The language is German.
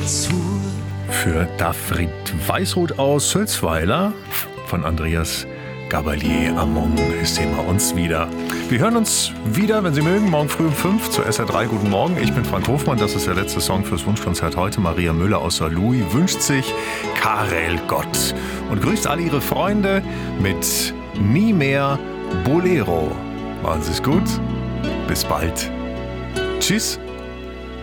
Für Dafrid Weißroth aus Sölzweiler von Andreas Gabalier Among ist Thema uns wieder. Wir hören uns wieder, wenn Sie mögen, morgen früh um 5 zur SR3. Guten Morgen, ich bin Frank Hofmann. Das ist der letzte Song fürs Wunschkonzert heute. Maria Müller aus Saarlouis wünscht sich Karel Gott und grüßt alle ihre Freunde mit Nie mehr Bolero. Machen Sie es gut. Bis bald. Tschüss.